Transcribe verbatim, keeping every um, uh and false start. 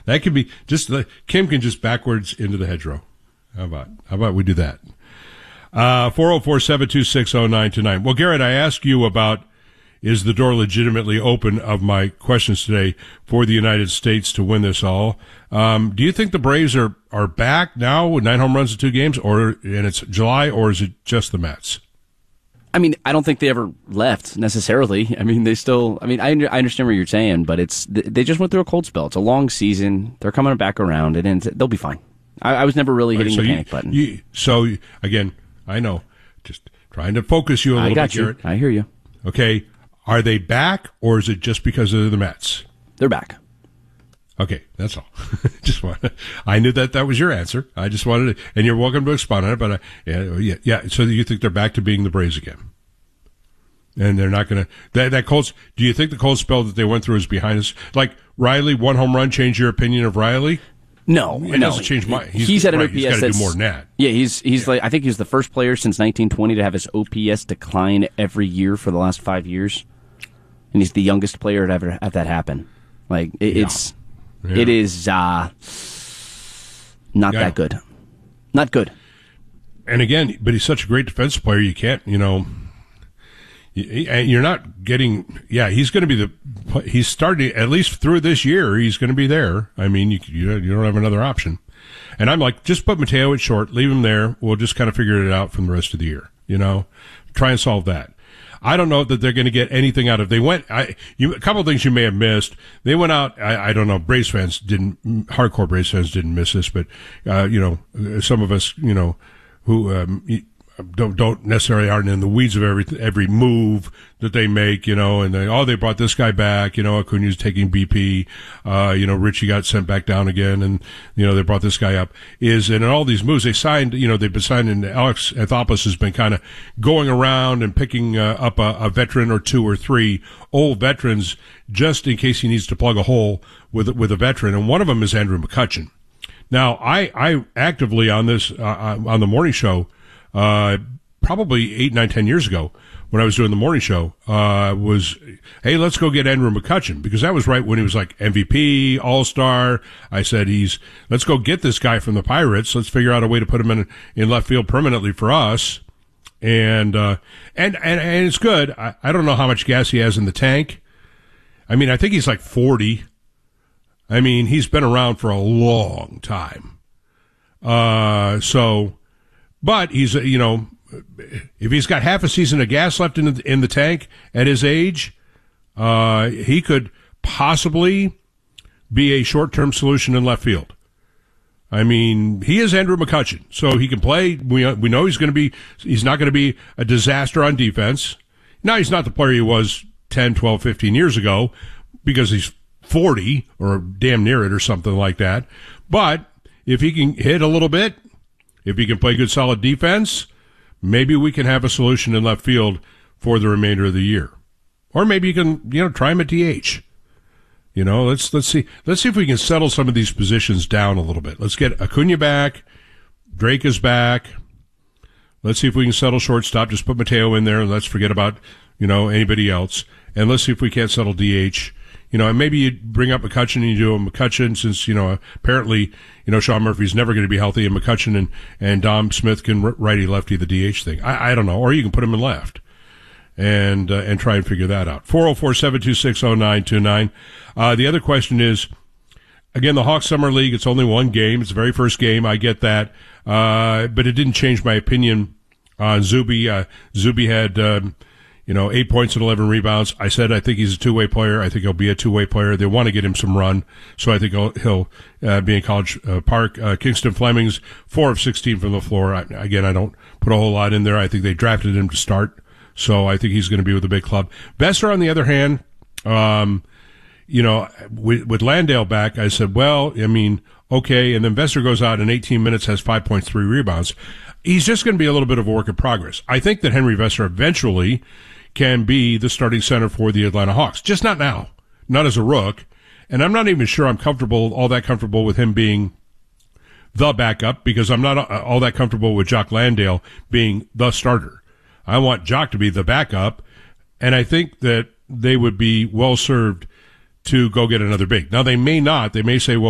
That could be just the, Kim can just backwards into the hedgerow. How about how about we do that? Uh, four oh four, seven two six, oh nine two nine. Well, Garrett, I asked you about, is the door legitimately open, of my questions today, for the United States to win this all. Um, do you think the Braves are, are back now with nine home runs in two games, or and it's July, or is it just the Mets? I mean, I don't think they ever left necessarily. I mean, they still, I mean, I, I understand what you're saying, but it's, they just went through a cold spell. It's a long season. They're coming back around, and they'll be fine. I, I was never really hitting right, so the panic you, button. You, so, again, I know, just trying to focus you a little I got bit, you. Garrett. I hear you. Okay. Are they back, or is it just because of the Mets? They're back. Okay, that's all. Just wanted, I knew that that was your answer. I just wanted to, and you're welcome to expound on it, but I, yeah, yeah, yeah. So you think they're back to being the Braves again? And they're not going to, that, that cold, do you think the cold spell that they went through is behind us? Like Riley, one home run, change your opinion of Riley? No, it no. doesn't change my. He's, he's at an right, O P S he's got to that's do more than that. Yeah, he's he's yeah. like I think he's the first player since nineteen twenty to have his O P S decline every year for the last five years, and he's the youngest player to ever have that happen. Like it, yeah. it's, yeah. it is uh, not yeah. that good, not good. And again, but he's such a great defensive player. You can't, you know. You're not getting, yeah, he's going to be the, he's starting, at least through this year, he's going to be there. I mean, you, you you don't have another option. And I'm like, just put Mateo at short, leave him there. We'll just kind of figure it out from the rest of the year, you know, try and solve that. I don't know that they're going to get anything out of, they went, I, you, a couple of things you may have missed. They went out, I, I don't know, Braves fans didn't, hardcore Braves fans didn't miss this, but, uh, you know, some of us, you know, who, um, don't don't necessarily aren't in the weeds of every every move that they make, you know, and they, oh, they brought this guy back, you know, Acuna's taking B P, uh, you know, Richie got sent back down again, and, you know, they brought this guy up, is, and in all these moves, they signed, you know, they've been signed, and Alex Anthopoulos has been kind of going around and picking uh, up a, a veteran or two or three old veterans just in case he needs to plug a hole with, with a veteran, and one of them is Andrew McCutchen. Now, I, I actively on this, uh, on the morning show, Uh, probably eight, nine, ten years ago when I was doing the morning show, uh, was, hey, let's go get Andrew McCutchen, because that was right when he was like M V P, All-Star. I said, he's, let's go get this guy from the Pirates. Let's figure out a way to put him in, in left field permanently for us. And, uh, and, and, and it's good. I, I don't know how much gas he has in the tank. I mean, I think he's like forty. I mean, he's been around for a long time. Uh, so, But he's, you know, if he's got half a season of gas left in the, in the tank at his age, uh, he could possibly be a short-term solution in left field. I mean, he is Andrew McCutchen, so he can play. We we know he's going to be, he's not going to be a disaster on defense. Now, he's not the player he was ten, twelve, fifteen years ago, because he's forty or damn near it or something like that. But if he can hit a little bit, if he can play good, solid defense, maybe we can have a solution in left field for the remainder of the year. Or maybe you can, you know, try him at D H. You know, let's let's see let's see if we can settle some of these positions down a little bit. Let's get Acuna back. Drake is back. Let's see if we can settle shortstop. Just put Mateo in there, and let's forget about, you know, anybody else. And let's see if we can't settle D H. You know, and maybe you bring up McCutchen and you do a McCutchen, since, you know, apparently, you know, Sean Murphy's never going to be healthy, and McCutchen and, and Dom Smith can righty lefty the D H thing. I, I don't know. Or you can put him in left and, uh, and try and figure that out. four oh four, seven two six, oh nine two nine. Uh, the other question is, again, the Hawks Summer League, it's only one game. It's the very first game. I get that. Uh, but it didn't change my opinion on Zuby. Uh, Zuby had, um, You know, eight points and eleven rebounds. I said I think he's a two-way player. I think he'll be a two-way player. They want to get him some run, so I think he'll, he'll uh, be in College uh, Park. Uh, Kingston Fleming's four of sixteen from the floor. I, again, I don't put a whole lot in there. I think they drafted him to start, so I think he's going to be with a big club. Besser, on the other hand, um, you know, with, with Landale back, I said, well, I mean, okay, and then Besser goes out in eighteen minutes, has five point three rebounds. He's just going to be a little bit of a work in progress. I think that Henry Vesser eventually can be the starting center for the Atlanta Hawks. Just not now. Not as a rook. And I'm not even sure I'm comfortable, all that comfortable with him being the backup, because I'm not all that comfortable with Jock Landale being the starter. I want Jock to be the backup, and I think that they would be well served to go get another big. Now, they may not. They may say, well,